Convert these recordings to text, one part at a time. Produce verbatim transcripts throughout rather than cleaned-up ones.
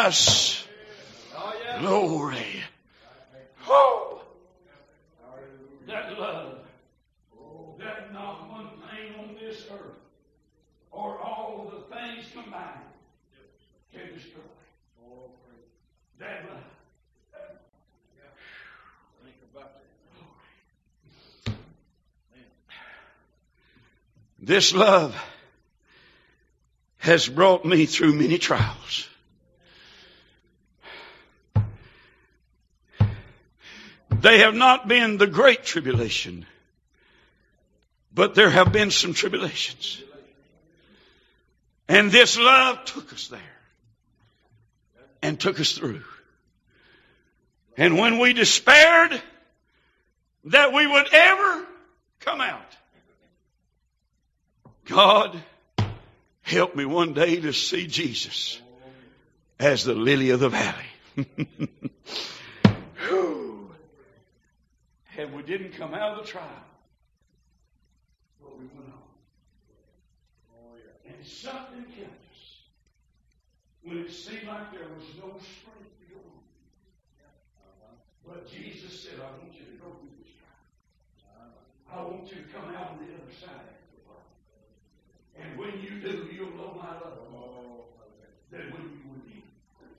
Jesus. Glory. Oh, that love, that not one thing on this earth or all the things combined can destroy. That love. This love has brought me through many trials. They have not been the great tribulation, but there have been some tribulations. And this love took us there and took us through. And when we despaired that we would ever come out, God help me one day to see Jesus as the lily of the valley. And we didn't come out of the trial, but we went on. And something kept us when it seemed like there was no strength to go on. But Jesus said, I want you to go through this trial. I want you to come out on the other side. And when you do, you'll know my love more than when you were in.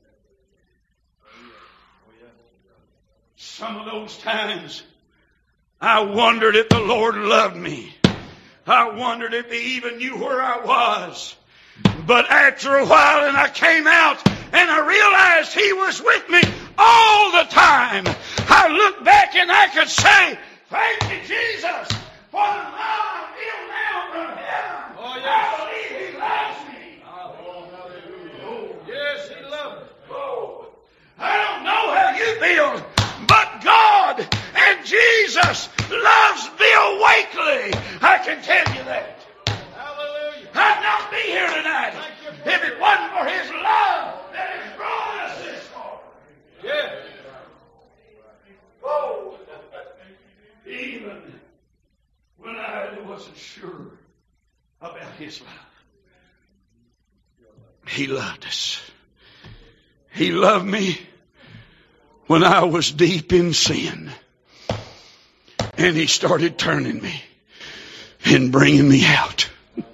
Some of those times, I wondered if the Lord loved me. I wondered if He even knew where I was. But after a while, and I came out, and I realized He was with me all the time. I looked back and I could say, thank you, Jesus, for the love I feel now from heaven. Oh, yes. I believe He loves me. Oh, hallelujah. Yes, He loves me. Oh, I don't know how you feel, but God and Jesus loves Bill Wakely. I can tell you that. Hallelujah. I'd not be here tonight if it wasn't for His love that has brought us this far. Yes. Oh, even when I wasn't sure about His love, He loved us. He loved me when I was deep in sin. And He started turning me and bringing me out.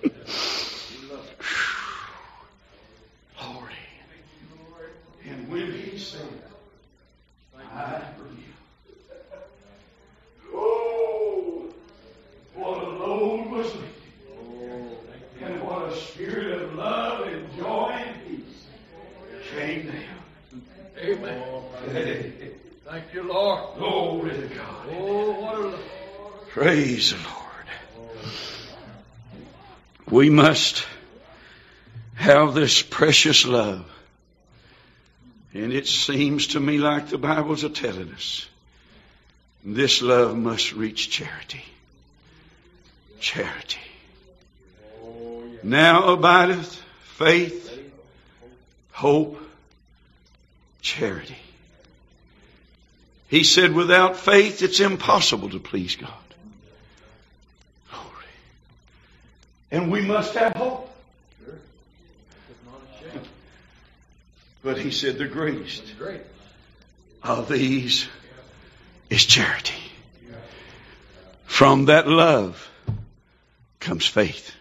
Glory. And when He said, I forgive. Oh, what a load was lifted. And what a spirit of love and joy and peace came down. Amen. Thank you, Lord. Glory to God. Oh, what a Lord. Praise the Lord. We must have this precious love. And it seems to me like the Bibles are telling us, this love must reach charity. Charity. Now abideth faith, hope, charity. He said without faith it's impossible to please God. Glory. And we must have hope. But He said the greatest of these is charity. From that love comes faith.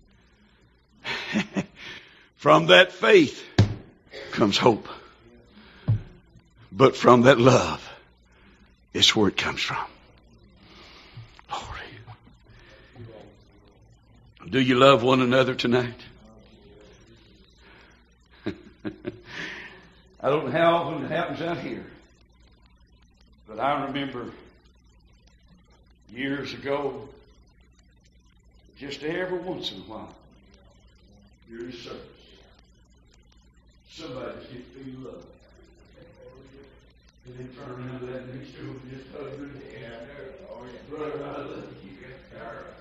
From that faith comes hope. But from that love is where it comes from. Glory. Do you love one another tonight? I don't know how often it happens out here, but I remember years ago, just every once in a while, during service, somebody just feel love. And then turn around to that next to him and just hug her. Yeah, brother, I love you.